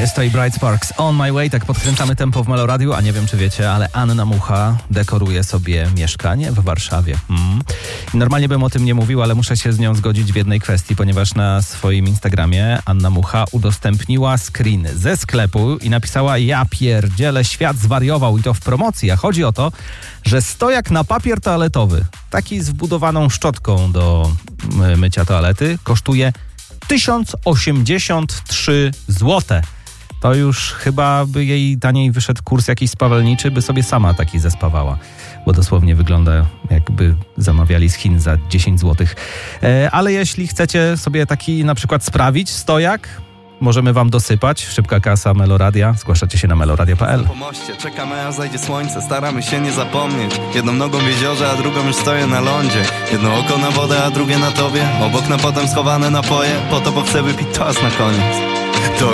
Jest to i Bright Sparks, On My Way. Tak podkręcamy tempo w Meloradiu, a nie wiem czy wiecie, ale Anna Mucha dekoruje sobie mieszkanie w Warszawie. I normalnie bym o tym nie mówił, ale muszę się z nią zgodzić w jednej kwestii, ponieważ na swoim Instagramie Anna Mucha udostępniła screen ze sklepu i napisała: ja pierdzielę, świat zwariował, i to w promocji. A chodzi o to, że stojak na papier toaletowy, taki z wbudowaną szczotką do mycia toalety, kosztuje 1083 zł. To już chyba by jej taniej wyszedł kurs jakiś spawalniczy, by sobie sama taki zespawała. Bo dosłownie wygląda, jakby zamawiali z Chin za 10 zł. Ale jeśli chcecie sobie taki na przykład sprawić stojak, możemy wam dosypać. Szybka kasa Meloradia. Zgłaszacie się na meloradia.pl. Po moście czekamy, aż zajdzie słońce. Staramy się nie zapomnieć. Jedną nogą w jeziorze, a drugą już stoję na lądzie. Jedno oko na wodę, a drugie na tobie. Obok na potem schowane napoje. Po to, bo chcę wypić toast na koniec. To